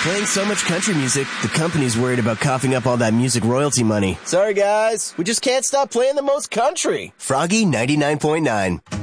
Playing so much country music, the company's worried about coughing up all that music royalty money. Sorry, guys. We just can't stop playing the most country. Froggy 99.9.